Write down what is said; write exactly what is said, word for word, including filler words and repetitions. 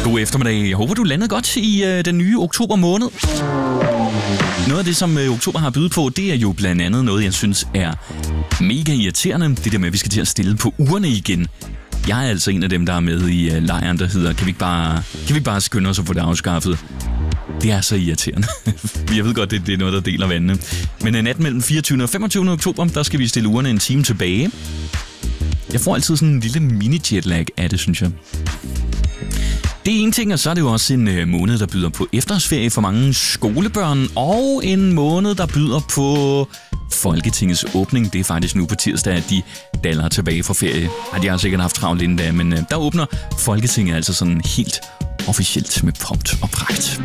God eftermiddag. Jeg håber, du landede godt i øh, den nye oktober måned. Noget af det, som øh, oktober har bydet på, det er jo blandt andet noget, jeg synes er mega irriterende. Det der med, at vi skal til at stille på ugerne igen. Jeg er altså en af dem, der er med i øh, lejren, der hedder, kan vi ikke bare, kan vi ikke bare skynde os at få det afskaffet? Det er så irriterende. Jeg ved godt, det, det er noget, der deler vandene. Men en nat mellem fireogtyvende og femogtyvende oktober, der skal vi stille ugerne en time tilbage. Jeg får altid sådan en lille mini-jetlag af det, synes jeg. Det er en ting, og så er det jo også en øh, måned, der byder på efterårsferie for mange skolebørn, og en måned, der byder på Folketingets åbning. Det er faktisk nu på tirsdag, at de daller tilbage fra ferie. Ej, de har sikkert haft travlt inden da, men øh, der åbner Folketinget altså sådan helt officielt med pomp og pragt.